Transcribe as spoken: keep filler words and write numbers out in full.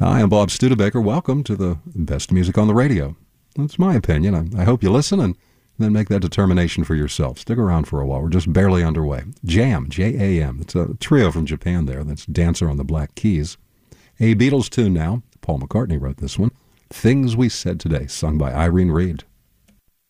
Hi, I'm Bob Studebaker. Welcome to the best music on the radio. That's my opinion. I, I hope you listen and then make that determination for yourself. Stick around for a while. We're just barely underway. Jam, J A M. It's a trio from Japan there. That's Dancer on the Black Keys. A Beatles tune now. Paul McCartney wrote this one. Things We Said Today, sung by Irene Reid.